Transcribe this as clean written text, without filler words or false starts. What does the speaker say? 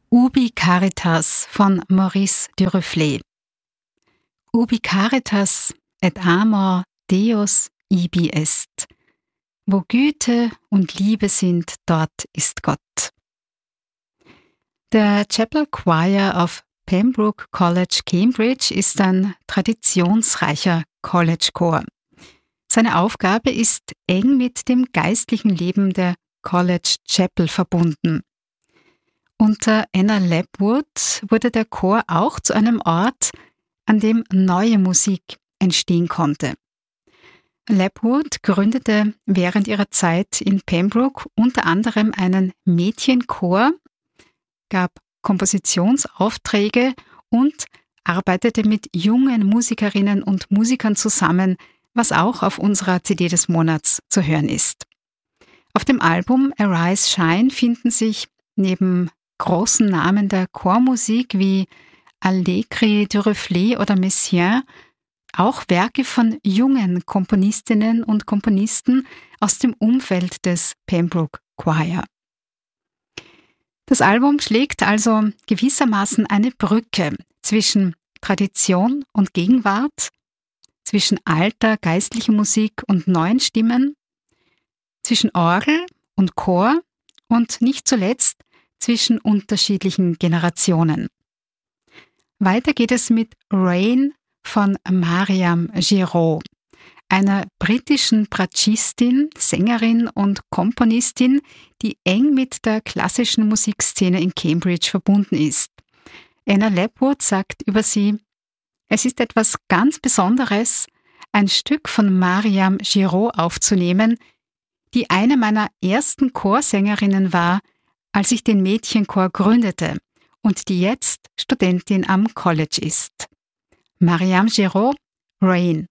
Ubi Caritas von Maurice Duruflé. Ubi Caritas et amor Deus ibi est. Wo Güte und Liebe sind, dort ist Gott. Der Chapel Choir of Pembroke College, Cambridge ist ein traditionsreicher College-Chor. Seine Aufgabe ist eng mit dem geistlichen Leben der College Chapel verbunden. Unter Anna Lapwood wurde der Chor auch zu einem Ort, an dem neue Musik entstehen konnte. Lapwood gründete während ihrer Zeit in Pembroke unter anderem einen Mädchenchor, gab Kompositionsaufträge und arbeitete mit jungen Musikerinnen und Musikern zusammen, was auch auf unserer CD des Monats zu hören ist. Auf dem Album Arise Shine finden sich neben großen Namen der Chormusik wie Allegri, Duruflé oder Messiaen auch Werke von jungen Komponistinnen und Komponisten aus dem Umfeld des Pembroke Choir. Das Album schlägt also gewissermaßen eine Brücke zwischen Tradition und Gegenwart, zwischen alter geistlicher Musik und neuen Stimmen, zwischen Orgel und Chor und nicht zuletzt zwischen unterschiedlichen Generationen. Weiter geht es mit Rain von Mariam Giraud, einer britischen Bratschistin, Sängerin und Komponistin, die eng mit der klassischen Musikszene in Cambridge verbunden ist. Anna Lapwood sagt über sie: Es ist etwas ganz Besonderes, ein Stück von Mariam Giraud aufzunehmen, die eine meiner ersten Chorsängerinnen war, als ich den Mädchenchor gründete und die jetzt Studentin am College ist. Mariam Giraud, Rain.